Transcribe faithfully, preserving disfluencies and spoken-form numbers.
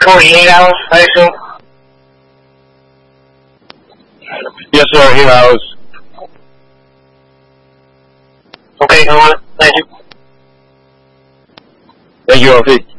Forty-eight hours, I assume. Yes, sir. Eight hours. Okay, come on. Thank you. Thank you, L P.